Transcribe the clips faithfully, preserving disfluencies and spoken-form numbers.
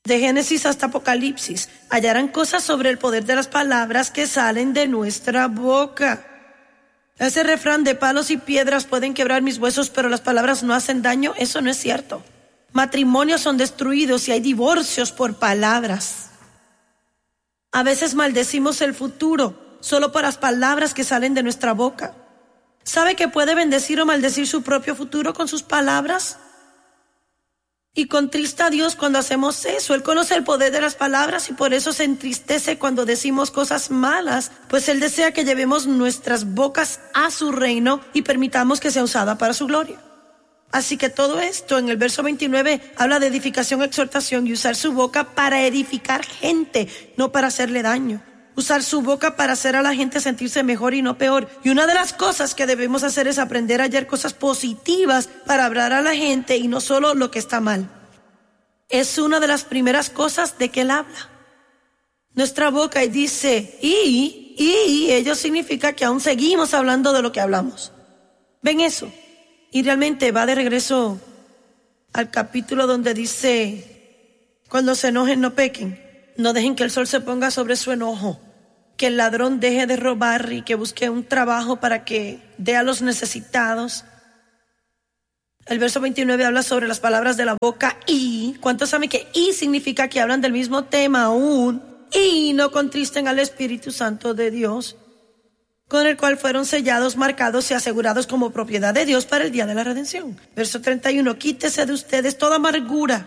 De Génesis hasta Apocalipsis, hallarán cosas sobre el poder de las palabras que salen de nuestra boca. Ese refrán de palos y piedras pueden quebrar mis huesos, pero las palabras no hacen daño, eso no es cierto. Matrimonios son destruidos y hay divorcios por palabras. A veces maldecimos el futuro solo por las palabras que salen de nuestra boca. ¿Sabe que puede bendecir o maldecir su propio futuro con sus palabras? Y contrista a Dios cuando hacemos eso. Él conoce el poder de las palabras y por eso se entristece cuando decimos cosas malas, pues Él desea que llevemos nuestras bocas a su reino y permitamos que sea usada para su gloria. Así que todo esto en el verso veintinueve habla de edificación, exhortación y usar su boca para edificar gente, no para hacerle daño. Usar su boca para hacer a la gente sentirse mejor y no peor. Y una de las cosas que debemos hacer es aprender a hallar cosas positivas para hablar a la gente y no solo lo que está mal. Es una de las primeras cosas de que Él habla. Nuestra boca y dice, y, y, ello significa que aún seguimos hablando de lo que hablamos. ¿Ven eso? Y realmente va de regreso al capítulo donde dice, cuando se enojen no pequen, no dejen que el sol se ponga sobre su enojo, que el ladrón deje de robar y que busque un trabajo para que dé a los necesitados. El verso veintinueve habla sobre las palabras de la boca y, ¿cuántos saben que y significa que hablan del mismo tema aún? Y no contristen al Espíritu Santo de Dios, con el cual fueron sellados, marcados y asegurados como propiedad de Dios para el día de la redención. Verso treinta y uno, quítese de ustedes toda amargura.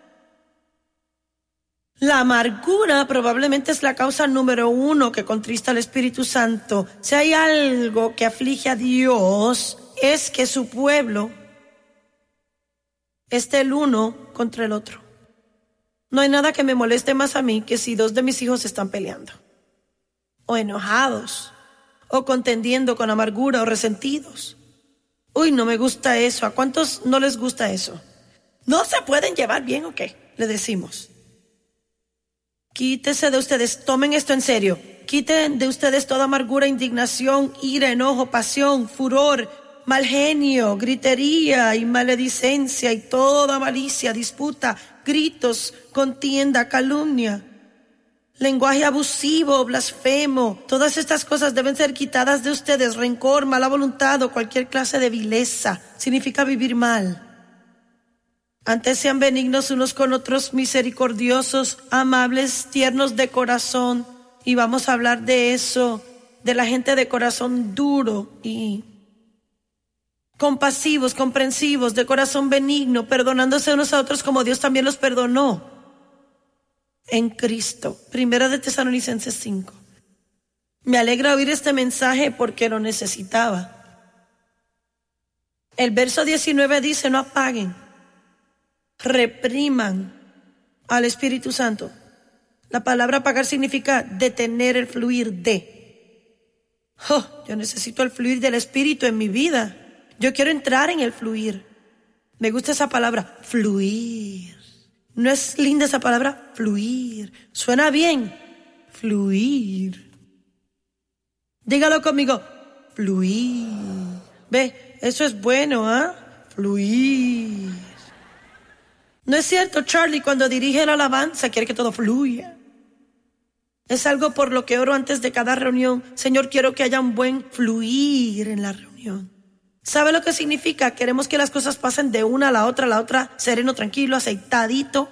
La amargura probablemente es la causa número uno que contrista al Espíritu Santo. Si hay algo que aflige a Dios, es que su pueblo esté el uno contra el otro. No hay nada que me moleste más a mí que si dos de mis hijos están peleando, o enojados, o contendiendo con amargura o resentidos. Uy, no me gusta eso. ¿A cuántos no les gusta eso? ¿No se pueden llevar bien o qué? Le decimos. Quítese de ustedes, tomen esto en serio. Quiten de ustedes toda amargura, indignación, ira, enojo, pasión, furor, mal genio, gritería y maledicencia y toda malicia, disputa, gritos, contienda, calumnia, lenguaje abusivo, blasfemo. Todas estas cosas deben ser quitadas de ustedes. Rencor, mala voluntad o cualquier clase de vileza significa vivir mal. Antes sean benignos unos con otros, misericordiosos, amables, tiernos de corazón. Y vamos a hablar de eso, de la gente de corazón duro y compasivos, comprensivos, de corazón benigno, perdonándose unos a otros como Dios también los perdonó en Cristo. Primera de Tesalonicenses cinco. Me alegra oír este mensaje porque lo necesitaba. El verso diecinueve dice, no apaguen, repriman al Espíritu Santo. La palabra apagar significa detener el fluir de. Oh, yo necesito el fluir del Espíritu en mi vida. Yo quiero entrar en el fluir. Me gusta esa palabra, fluir. ¿No es linda esa palabra? Fluir. Suena bien. Fluir. Dígalo conmigo. Fluir. Ve, eso es bueno, ¿ah? ¿eh? Fluir. ¿No es cierto, Charlie, cuando dirige la alabanza quiere que todo fluya? Es algo por lo que oro antes de cada reunión. Señor, quiero que haya un buen fluir en la reunión. ¿Sabe lo que significa? Queremos que las cosas pasen de una a la otra, a la otra, sereno, tranquilo, aceitadito.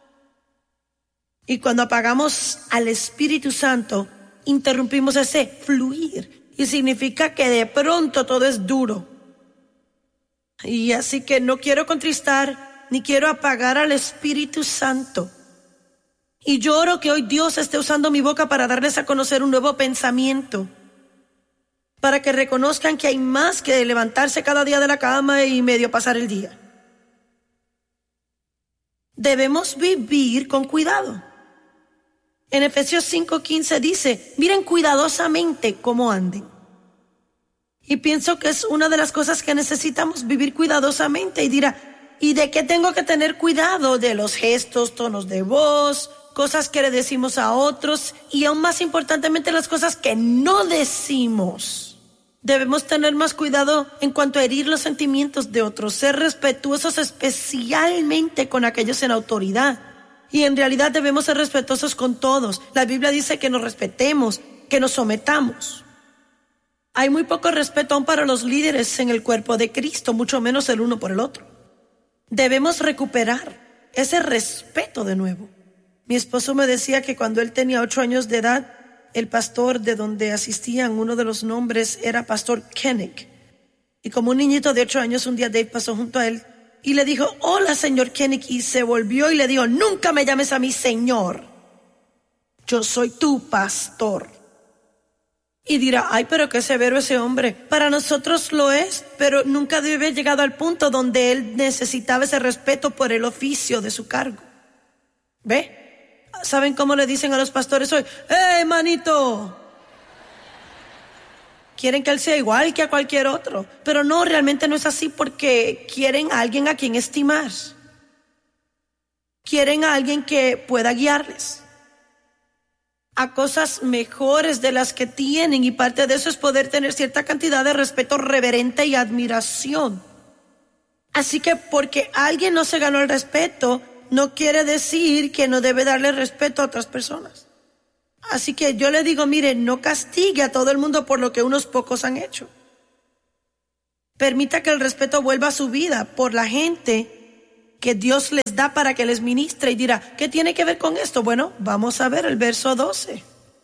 Y cuando apagamos al Espíritu Santo, interrumpimos ese fluir. Y significa que de pronto todo es duro. Y así que no quiero contristar ni quiero apagar al Espíritu Santo. Y yo oro que hoy Dios esté usando mi boca para darles a conocer un nuevo pensamiento, para que reconozcan que hay más que levantarse cada día de la cama y medio pasar el día. Debemos vivir con cuidado. En Efesios cinco quince dice, miren cuidadosamente cómo anden. Y pienso que es una de las cosas que necesitamos, vivir cuidadosamente. Y dirá, ¿y de qué tengo que tener cuidado? De los gestos, tonos de voz, cosas que le decimos a otros y aún más importantemente las cosas que no decimos. Debemos tener más cuidado en cuanto a herir los sentimientos de otros, ser respetuosos especialmente con aquellos en autoridad. Y en realidad debemos ser respetuosos con todos. La Biblia dice que nos respetemos, que nos sometamos. Hay muy poco respeto aún para los líderes en el cuerpo de Cristo, mucho menos el uno por el otro. Debemos recuperar ese respeto de nuevo. Mi esposo me decía que cuando él tenía ocho años de edad, el pastor de donde asistían, uno de los nombres era Pastor Koenig. Y como un niñito de ocho años, un día Dave pasó junto a él y le dijo, hola, señor Koenig, y se volvió y le dijo, nunca me llames a mí señor. Yo soy tu pastor. Y dirá, ay, pero qué severo ese hombre. Para nosotros lo es, pero nunca debe haber llegado al punto donde él necesitaba ese respeto por el oficio de su cargo. ¿Ve? ¿Saben cómo le dicen a los pastores hoy? ¡Eh, manito! Quieren que él sea igual que a cualquier otro. Pero no, realmente no es así porque quieren a alguien a quien estimar. Quieren a alguien que pueda guiarles a cosas mejores de las que tienen, y parte de eso es poder tener cierta cantidad de respeto reverente y admiración. Así que porque alguien no se ganó el respeto, no quiere decir que no debe darle respeto a otras personas. Así que yo le digo, mire, no castigue a todo el mundo por lo que unos pocos han hecho. Permita que el respeto vuelva a su vida por la gente que Dios les da para que les ministre, y dirá, ¿qué tiene que ver con esto? Bueno, vamos a ver el verso doce.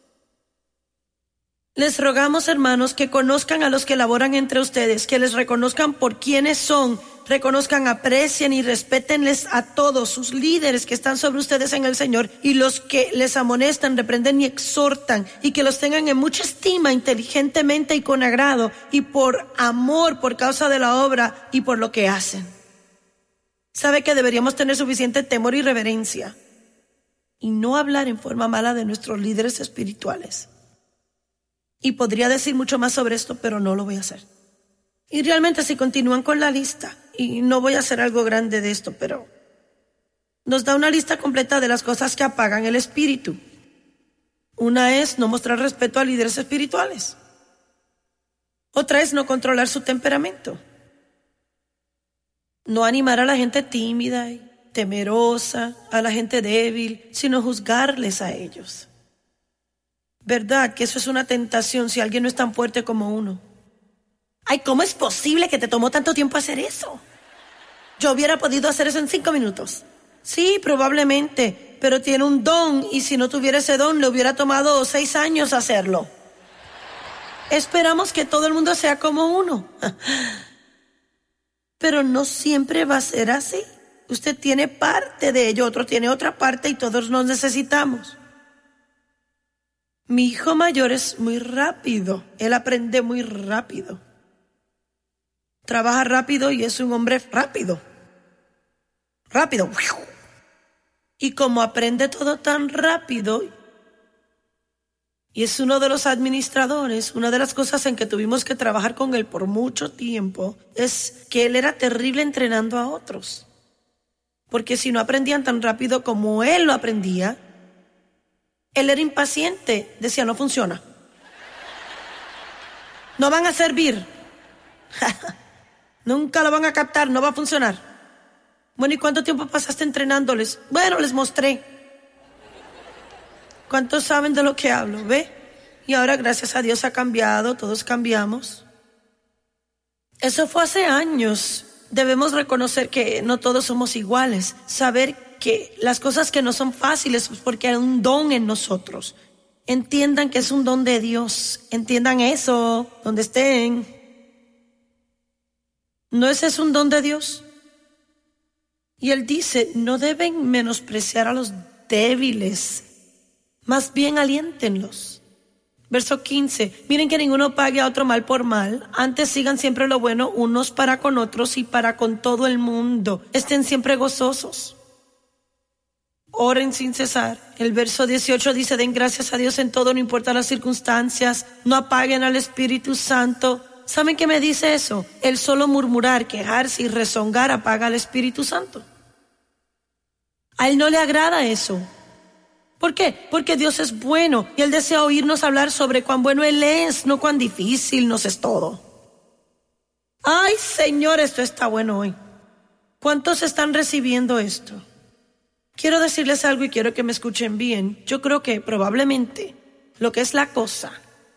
Les rogamos, hermanos, que conozcan a los que laboran entre ustedes, que les reconozcan por quienes son, reconozcan, aprecien y respétenles a todos sus líderes que están sobre ustedes en el Señor, y los que les amonestan, reprenden y exhortan, y que los tengan en mucha estima, inteligentemente y con agrado, y por amor, por causa de la obra y por lo que hacen. Sabe que deberíamos tener suficiente temor y reverencia y no hablar en forma mala de nuestros líderes espirituales. Y podría decir mucho más sobre esto, pero no lo voy a hacer. Y realmente si continúan con la lista, y no voy a hacer algo grande de esto, pero nos da una lista completa de las cosas que apagan el espíritu. Una es no mostrar respeto a líderes espirituales. Otra es no controlar su temperamento. No animar a la gente tímida y temerosa, a la gente débil, sino juzgarles a ellos. ¿Verdad que eso es una tentación si alguien no es tan fuerte como uno? Ay, ¿cómo es posible que te tomó tanto tiempo hacer eso? Yo hubiera podido hacer eso en cinco minutos. Sí, probablemente, pero tiene un don, y si no tuviera ese don, le hubiera tomado seis años hacerlo. Esperamos que todo el mundo sea como uno. Pero no siempre va a ser así. Usted tiene parte de ello, otro tiene otra parte, y todos nos necesitamos. Mi hijo mayor es muy rápido. Él aprende muy rápido. Trabaja rápido y es un hombre rápido. Rápido. Y como aprende todo tan rápido, y es uno de los administradores, una de las cosas en que tuvimos que trabajar con él por mucho tiempo es que él era terrible entrenando a otros. Porque si no aprendían tan rápido como él lo aprendía, él era impaciente, decía, no funciona. No van a servir. Nunca lo van a captar, no va a funcionar. Bueno, ¿y cuánto tiempo pasaste entrenándoles? Bueno, les mostré. ¿Cuántos saben de lo que hablo? ¿Ve? Y ahora, gracias a Dios, ha cambiado, todos cambiamos. Eso fue hace años. Debemos reconocer que no todos somos iguales, saber que las cosas que no son fáciles es porque hay un don en nosotros. Entiendan que es un don de Dios. Entiendan eso, donde estén. ¿No ese es un don de Dios? Y Él dice, no deben menospreciar a los débiles, más bien aliéntenlos. Verso quince, miren que ninguno pague a otro mal por mal, antes sigan siempre lo bueno unos para con otros y para con todo el mundo. Estén siempre gozosos. Oren sin cesar. El verso dieciocho dice, den gracias a Dios en todo, no importa las circunstancias, no apaguen al Espíritu Santo. ¿Saben qué me dice eso? El solo murmurar, quejarse y rezongar apaga al Espíritu Santo. A Él no le agrada eso. ¿Por qué? Porque Dios es bueno y Él desea oírnos hablar sobre cuán bueno Él es, no cuán difícil nos es todo. Ay, Señor, esto está bueno hoy. ¿Cuántos están recibiendo esto? Quiero decirles algo y quiero que me escuchen bien. Yo creo que probablemente lo que es la cosa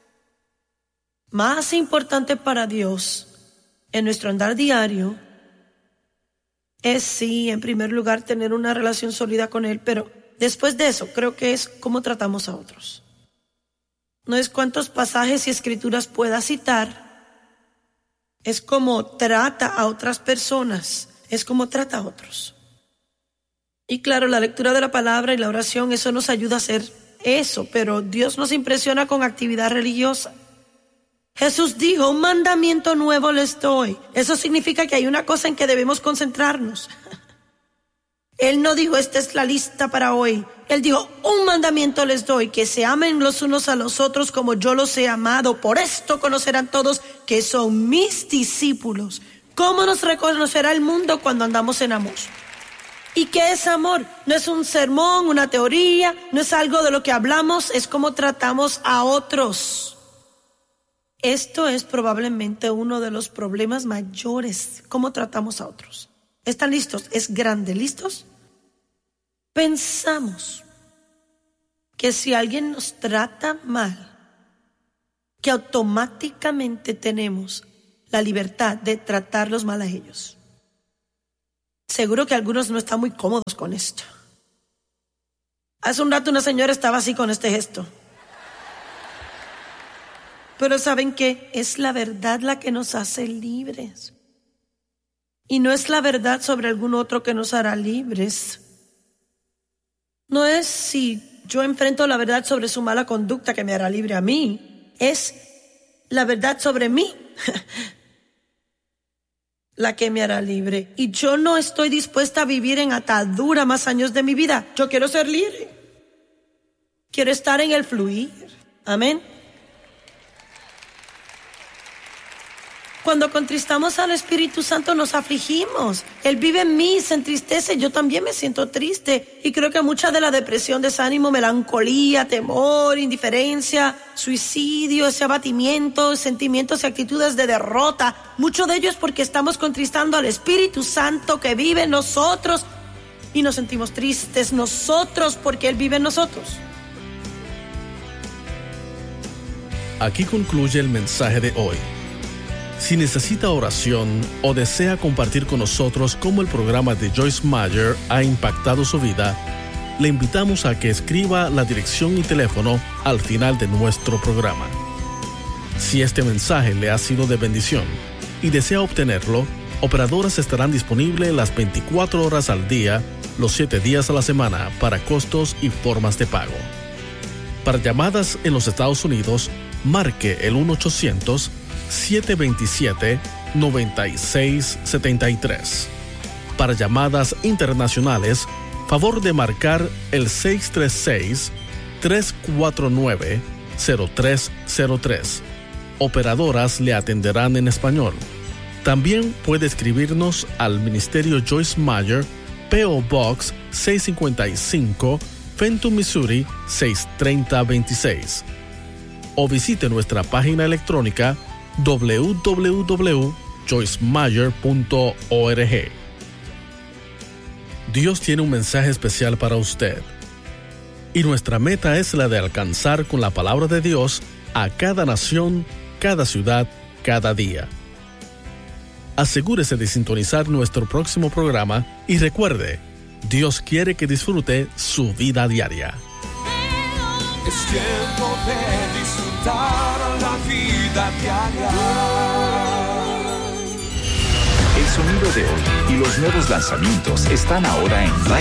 más importante para Dios en nuestro andar diario es, sí, en primer lugar, tener una relación sólida con Él, pero después de eso creo que es cómo tratamos a otros. No es cuántos pasajes y escrituras pueda citar, es cómo trata a otras personas, es cómo trata a otros. Y claro, la lectura de la palabra y la oración, eso nos ayuda a hacer eso, pero Dios nos impresiona con actividad religiosa. Jesús dijo, un mandamiento nuevo les doy. Eso significa que hay una cosa en que debemos concentrarnos. Él no dijo, esta es la lista para hoy. Él dijo, un mandamiento les doy, que se amen los unos a los otros como yo los he amado. Por esto conocerán todos que son mis discípulos. ¿Cómo nos reconocerá el mundo cuando andamos en amor? ¿Y qué es amor? No es un sermón, una teoría, no es algo de lo que hablamos, es cómo tratamos a otros. Esto es probablemente uno de los problemas mayores, cómo tratamos a otros. ¿Están listos? Es grande, ¿listos? Pensamos que si alguien nos trata mal, que automáticamente tenemos la libertad de tratarlos mal a ellos. Seguro que algunos no están muy cómodos con esto. Hace un rato una señora estaba así con este gesto. Pero ¿saben qué? Es la verdad la que nos hace libres. Y no es la verdad sobre algún otro que nos hará libres. No es si yo enfrento la verdad sobre su mala conducta que me hará libre a mí. Es la verdad sobre mí la que me hará libre. Y yo no estoy dispuesta a vivir en atadura más años de mi vida. Yo quiero ser libre. Quiero estar en el fluir. Amén. Cuando contristamos al Espíritu Santo nos afligimos. Él vive en mí, se entristece. Yo también me siento triste. Y creo que mucha de la depresión, desánimo, melancolía, temor, indiferencia, suicidio, ese abatimiento, sentimientos y actitudes de derrota, mucho de ello es porque estamos contristando al Espíritu Santo que vive en nosotros. Y nos sentimos tristes nosotros porque Él vive en nosotros. Aquí concluye el mensaje de hoy. Si necesita oración o desea compartir con nosotros cómo el programa de Joyce Meyer ha impactado su vida, le invitamos a que escriba la dirección y teléfono al final de nuestro programa. Si este mensaje le ha sido de bendición y desea obtenerlo, operadoras estarán disponibles las veinticuatro horas al día, los siete días a la semana para costos y formas de pago. Para llamadas en los Estados Unidos, marque el uno ochocientos, siete dos siete, nueve seis siete tres. Para llamadas internacionales, favor de marcar el seis tres seis, tres cuatro nueve, cero tres cero tres. Operadoras le atenderán en español. También puede escribirnos al Ministerio Joyce Meyer, P O Box seiscientos cincuenta y cinco, Fenton, Missouri seis tres cero dos seis. O visite nuestra página electrónica doble u doble u doble u punto joyce meyer punto org. Dios tiene un mensaje especial para usted. Y nuestra meta es la de alcanzar con la palabra de Dios a cada nación, cada ciudad, cada día. Asegúrese de sintonizar nuestro próximo programa y recuerde, Dios quiere que disfrute su vida diaria. Es tiempo de disfrutar la vida diaria. El sonido de hoy y los nuevos lanzamientos están ahora en